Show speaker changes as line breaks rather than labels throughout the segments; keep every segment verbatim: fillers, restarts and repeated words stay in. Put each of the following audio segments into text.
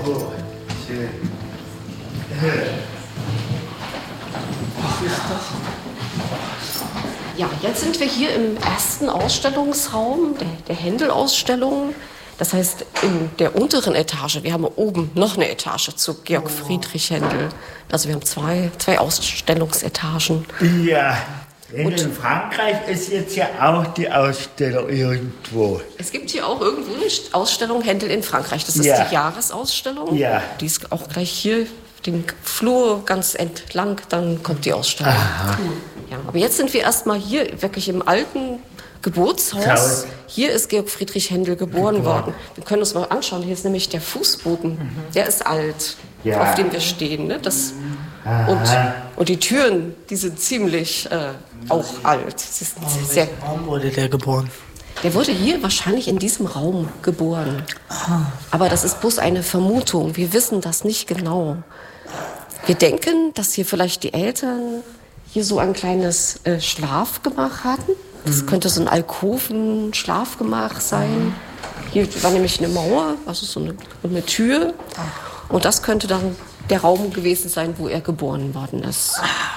Oh, schön. Was ist das?
Ja, jetzt sind wir hier im ersten Ausstellungsraum der, der Händel-Ausstellung. Das heißt, in der unteren Etage. Wir haben oben noch eine Etage zu Georg Friedrich Händel. Also wir haben zwei, zwei Ausstellungsetagen.
Ja, in Frankreich ist jetzt ja auch die Ausstellung irgendwo.
Es gibt hier auch irgendwo eine Ausstellung Händel in Frankreich. Das ist
ja.
die Jahresausstellung.
Ja.
Die ist auch gleich hier den Flur ganz entlang, dann kommt die Ausstellung.
Aha.
Ja, aber jetzt sind wir erstmal hier wirklich im alten Geburtshaus.
Schau.
Hier ist Georg Friedrich Händel geboren, geboren worden. Wir können uns mal anschauen. Hier ist nämlich der Fußboden. Mhm. Der ist alt, ja. auf dem wir stehen. Ne? Das, und, und die Türen, die sind ziemlich äh, auch alt. Sie sind
oh,
sehr,
Warum wurde der geboren?
Der wurde hier wahrscheinlich in diesem Raum geboren.
Ah.
Aber das ist bloß eine Vermutung. Wir wissen das nicht genau. Wir denken, dass hier vielleicht die Eltern hier so ein kleines äh, Schlafgemach hatten. Das mhm. könnte so ein Alkoven-Schlafgemach sein. Mhm. Hier war nämlich eine Mauer, also so eine, eine Tür. Und das könnte dann der Raum gewesen sein, wo er geboren worden ist.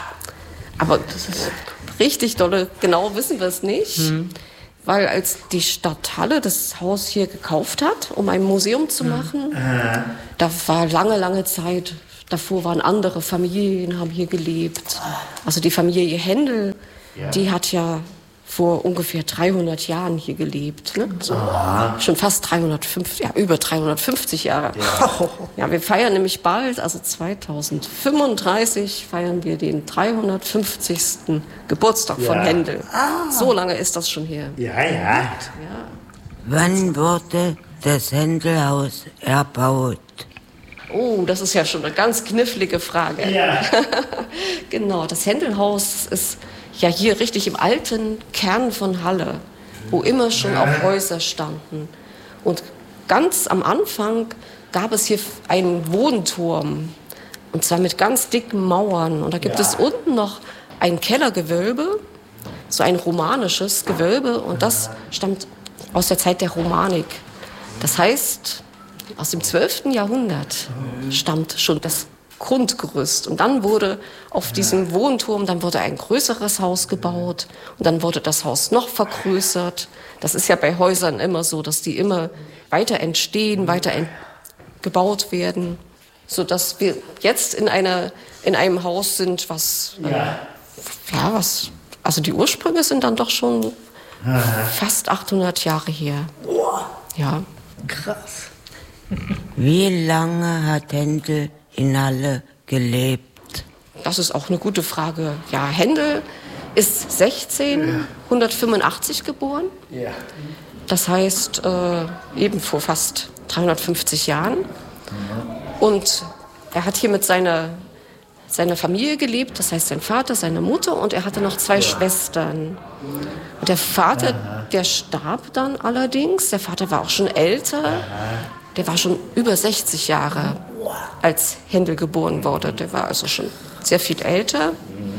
Aber das ist richtig dolle, genau wissen wir es nicht. Mhm. Weil als die Stadt Halle das Haus hier gekauft hat, um ein Museum zu machen, mhm. da war lange, lange Zeit. Davor waren andere Familien, haben hier gelebt. Also die Familie Händel, ja. die hat ja vor ungefähr dreihundert Jahren hier gelebt. Ne? So schon fast dreihundertfünfzig, ja, über dreihundertfünfzig Jahre. Ja. ja, wir feiern nämlich bald, also zweitausendfünfunddreißig, feiern wir den dreihundertfünfzigsten Geburtstag ja. von Händel. Ah. So lange ist das schon her.
Ja, ja. ja.
Wann wurde das Händelhaus erbaut?
Oh, das ist ja schon eine ganz knifflige Frage.
Ja.
Genau, das Händelhaus ist ja hier richtig im alten Kern von Halle, wo immer schon auch Häuser standen. Und ganz am Anfang gab es hier einen Wohnturm, und zwar mit ganz dicken Mauern. Und da gibt ja. es unten noch ein Kellergewölbe, so ein romanisches Gewölbe, und das stammt aus der Zeit der Romanik. Das heißt, aus dem zwölften Jahrhundert stammt schon das Grundgerüst. Und dann wurde auf diesem Wohnturm, dann wurde ein größeres Haus gebaut und dann wurde das Haus noch vergrößert. Das ist ja bei Häusern immer so, dass die immer weiter entstehen, weiter ent- gebaut werden, sodass wir jetzt in einer, in einem Haus sind, was, äh, ja, was, also die Ursprünge sind dann doch schon fast achthundert Jahre her. Ja.
Krass.
Wie lange hat Händel in Halle gelebt?
Das ist auch eine gute Frage. Ja, Händel ist sechzehnhundertfünfundachtzig geboren.
Ja.
Das heißt, äh, eben vor fast dreihundertfünfzig Jahren. Und er hat hier mit seiner, seiner Familie gelebt, das heißt sein Vater, seine Mutter, und er hatte noch zwei ja. Schwestern. Und der Vater, Aha. der starb dann allerdings. Der Vater war auch schon älter. Aha. Der war schon über sechzig Jahre, als Händel geboren wurde. Der war also schon sehr viel älter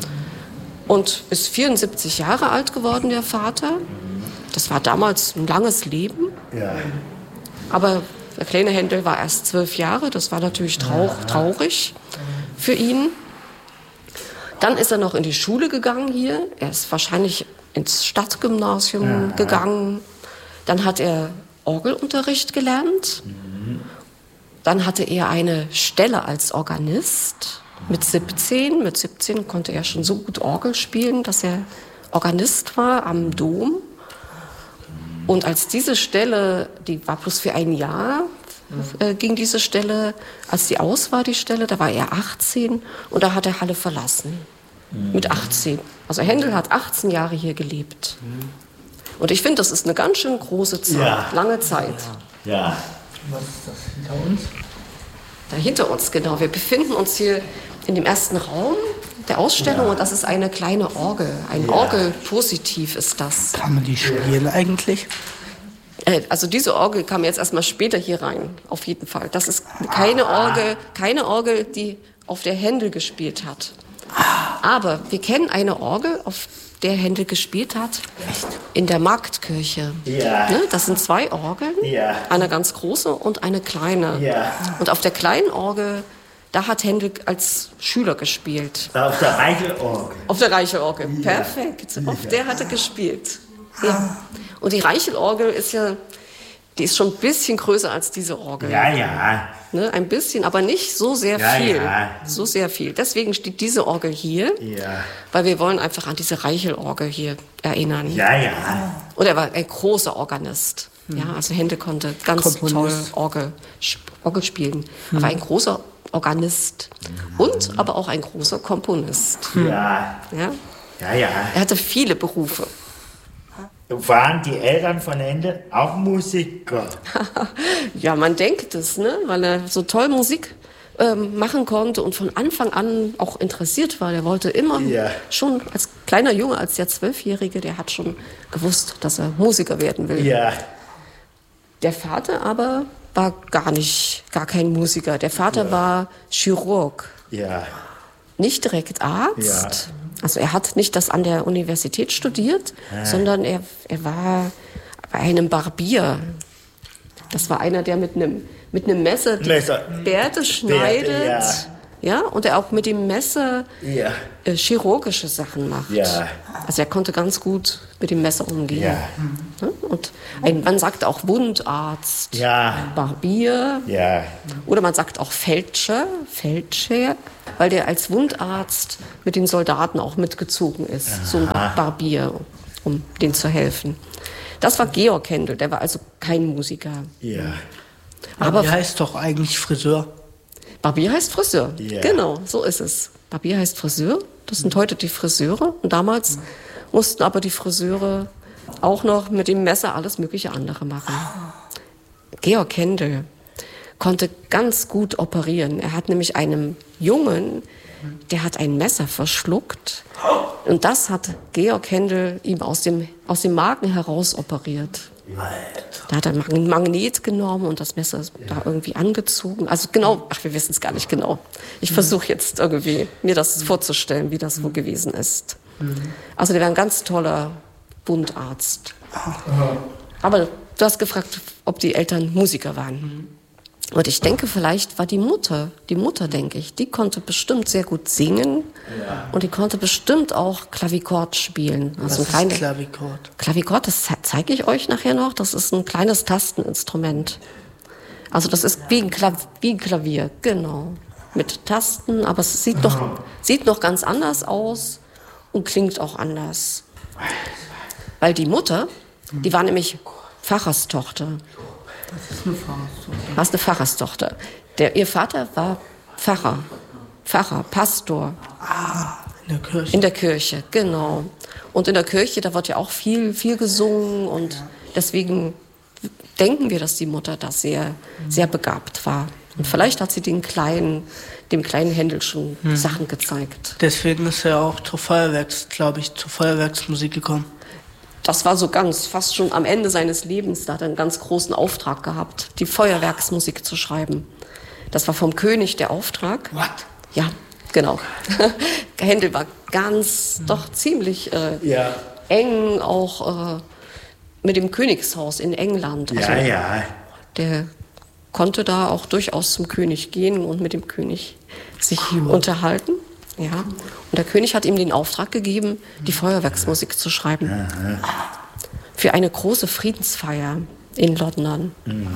und ist vierundsiebzig Jahre alt geworden, der Vater. Das war damals ein langes Leben.
Ja.
Aber der kleine Händel war erst zwölf Jahre. Das war natürlich trauch, traurig für ihn. Dann ist er noch in die Schule gegangen hier. Er ist wahrscheinlich ins Stadtgymnasium gegangen. Dann hat er Orgelunterricht gelernt. Dann hatte er eine Stelle als Organist mit siebzehn. Mit siebzehn konnte er schon so gut Orgel spielen, dass er Organist war am Dom. Und als diese Stelle, die war bloß für ein Jahr, äh, ging diese Stelle, als die aus war, die Stelle, da war er achtzehn und da hat er Halle verlassen. Mit achtzehn. Also Händel hat achtzehn Jahre hier gelebt. Und ich finde, das ist eine ganz schön große Zeit, ja. lange Zeit.
Ja.
Was ist das hinter uns?
Da hinter uns, genau. Wir befinden uns hier in dem ersten Raum der Ausstellung ja. und das ist eine kleine Orgel. Ein ja. Orgelpositiv ist das.
Kann man die spielen eigentlich?
Äh, also diese Orgel kam jetzt erstmal später hier rein, auf jeden Fall. Das ist keine Orgel, keine Orgel, die auf der Händel gespielt hat. Aber wir kennen eine Orgel, auf der Händel gespielt hat? In der Marktkirche.
Ja.
Ne? Das sind zwei Orgeln,
Ja.
eine ganz große und eine kleine.
Ja.
Und auf der kleinen Orgel, da hat Händel als Schüler gespielt.
Auf der Reichelorgel.
Auf der Reichelorgel,
Ja.
perfekt. Auf der hat er gespielt. Ja. Und die Reichelorgel ist ja, die ist schon ein bisschen größer als diese Orgel.
Ja, ja.
Ne? Ein bisschen, aber nicht so sehr
Ja,
viel.
ja.
So sehr viel. Deswegen steht diese Orgel hier,
Ja.
weil wir wollen einfach an diese Reichelorgel hier erinnern.
Ja, ja.
Und er war ein großer Organist. Ja, also Händel konnte ganz
Komponist.
toll Orgel, Orgel spielen. Er war ein großer Organist und aber auch ein großer Komponist.
Ja.
Ja?
Ja, ja.
Er hatte viele Berufe.
Waren die Eltern von Händel auch Musiker?
Ja, man denkt es, ne? Weil er so toll Musik ähm, machen konnte und von Anfang an auch interessiert war. Der wollte immer,
Ja.
schon als kleiner Junge, als der Zwölfjährige, der hat schon gewusst, dass er Musiker werden will.
Ja.
Der Vater aber war gar nicht, gar kein Musiker. Der Vater war Chirurg,
Ja.
nicht direkt Arzt. Also er hat nicht das an der Universität studiert, sondern er, er war bei einem Barbier. Das war einer, der mit einem, mit einem Messer die
Messer.
Bärte schneidet.
ja.
Ja, und er auch mit dem Messer
Ja.
äh, chirurgische Sachen macht.
Ja.
Also er konnte ganz gut mit dem Messer umgehen.
Ja.
Ja, und ein, man sagt auch Wundarzt,
Ja.
Barbier
Ja.
oder man sagt auch Feldscher, Feldscher, weil der als Wundarzt mit den Soldaten auch mitgezogen ist, so ein Barbier, um denen zu helfen. Das war Georg Händel, der war also kein Musiker.
Ja.
Aber
Aber heißt doch eigentlich Friseur.
Barbier heißt Friseur.
Ja.
Genau, so ist es. Barbier heißt Friseur. Das sind heute die Friseure. Und damals mussten aber die Friseure auch noch mit dem Messer alles mögliche andere machen. Georg Händel konnte ganz gut operieren. Er hat nämlich einem Jungen, der hat ein Messer verschluckt. Und das hat Georg Händel ihm aus dem, aus dem Magen heraus operiert. Da hat er ein Magnet genommen und das Messer da irgendwie angezogen. Also genau, ach, wir wissen es gar nicht genau. Ich versuche jetzt irgendwie, mir das vorzustellen, wie das wohl gewesen ist. Also der war ein ganz toller Wundarzt. Aber du hast gefragt, ob die Eltern Musiker waren. Und ich denke, vielleicht war die Mutter, die Mutter, denke ich, die konnte bestimmt sehr gut singen und die konnte bestimmt auch Klavikord spielen. Also
Was
ein
ist
kleines
Klavikord?
Klavikord, das ze- zeige ich euch nachher noch. Das ist ein kleines Tasteninstrument. Also das ist wie ein, Klav wie ein Klavier, genau. Mit Tasten, aber es sieht noch, sieht noch ganz anders aus und klingt auch anders. Weil die Mutter, die war nämlich Pfarrerstochter.
Das ist eine Fahrradstochter.
Was eine Pfarrerstochter. Der, ihr Vater war Pfarrer, Pfarrer, Pastor
In der Kirche.
in der Kirche, genau. Und in der Kirche, da wird ja auch viel, viel gesungen und deswegen denken wir, dass die Mutter da sehr, sehr begabt war. Und vielleicht hat sie den kleinen, dem kleinen Händel schon Sachen gezeigt.
Deswegen ist er auch zur Feuerwerks, glaube ich, zur Feuerwerksmusik gekommen.
Das war so ganz, fast schon am Ende seines Lebens, da hat er einen ganz großen Auftrag gehabt, die Feuerwerksmusik zu schreiben. Das war vom König der Auftrag.
What?
Ja, genau. Händel war ganz, doch ziemlich äh,
Ja.
eng, auch äh, mit dem Königshaus in England. Also,
Ja, ja.
der konnte da auch durchaus zum König gehen und mit dem König sich unterhalten. Ja. Und der König hat ihm den Auftrag gegeben, die Feuerwerksmusik zu schreiben. Für eine große Friedensfeier in London.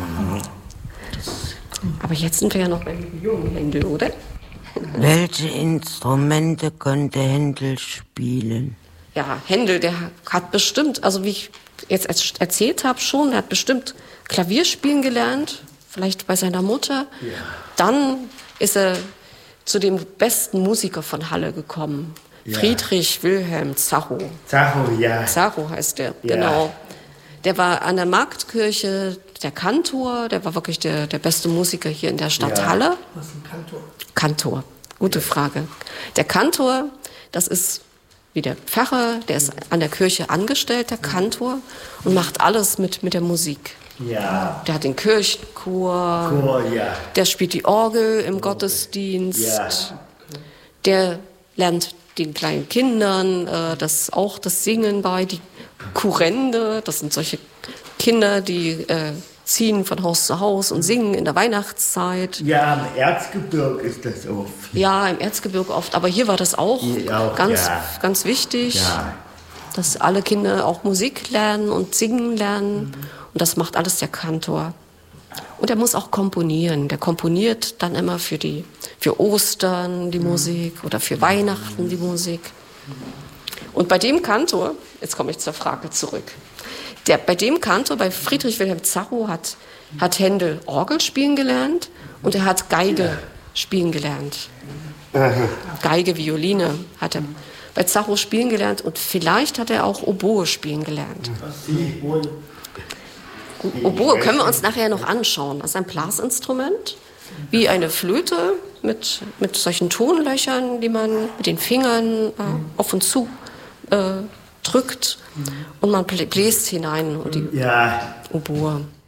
Aber jetzt sind wir ja noch beim jungen Händel, oder?
Welche Instrumente konnte Händel spielen?
Ja, Händel, der hat bestimmt, also wie ich jetzt erz- erzählt habe schon, er hat bestimmt Klavier spielen gelernt, vielleicht bei seiner Mutter. Dann ist er zu dem besten Musiker von Halle gekommen,
Ja.
Friedrich Wilhelm Zacho.
Zacho, ja.
Zacho heißt der,
Ja.
genau. Der war an der Marktkirche der Kantor, der war wirklich der, der beste Musiker hier in der Stadt
Ja.
Halle.
Was ist ein Kantor?
Kantor, gute Frage. Der Kantor, das ist wie der Pfarrer, der ist an der Kirche angestellt, der Kantor, und macht alles mit, mit der Musik.
Ja.
Der hat den Kirchenchor,
Chor, ja.
der spielt die Orgel im Gottesdienst,
Ja.
der lernt den kleinen Kindern äh, das auch das Singen bei, die Kurrende, das sind solche Kinder, die äh, ziehen von Haus zu Haus und singen in der Weihnachtszeit.
Ja, im Erzgebirge ist das oft.
Ja, im Erzgebirge oft, aber hier war das auch,
auch
ganz,
ja.
ganz wichtig,
ja.
dass alle Kinder auch Musik lernen und singen lernen. Mhm. Und das macht alles der Kantor. Und er muss auch komponieren. Der komponiert dann immer für, die, für Ostern die mhm. Musik oder für Weihnachten die Musik. Und bei dem Kantor, jetzt komme ich zur Frage zurück, der, bei dem Kantor, bei Friedrich Wilhelm Zachow, hat, hat Händel Orgel spielen gelernt und er hat Geige spielen gelernt. Geige, Violine hat er bei Zachow spielen gelernt und vielleicht hat er auch Oboe spielen gelernt. Oboe können wir uns nachher noch anschauen. Das ist ein Blasinstrument, wie eine Flöte mit, mit solchen Tonlöchern, die man mit den Fingern äh, auf und zu äh, drückt und man bläst hinein und die
ja.
Oboe.